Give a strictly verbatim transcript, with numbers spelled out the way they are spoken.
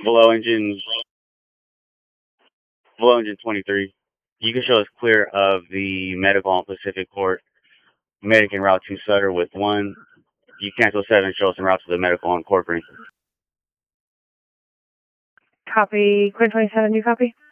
Below engine, below engine twenty-three. You can show us clear of the medical on Pacific Court. Medic en route to Sutter with one. You cancel seven, show us en route to the medical on Corcoran. Copy. Clear twenty-seven, do you copy?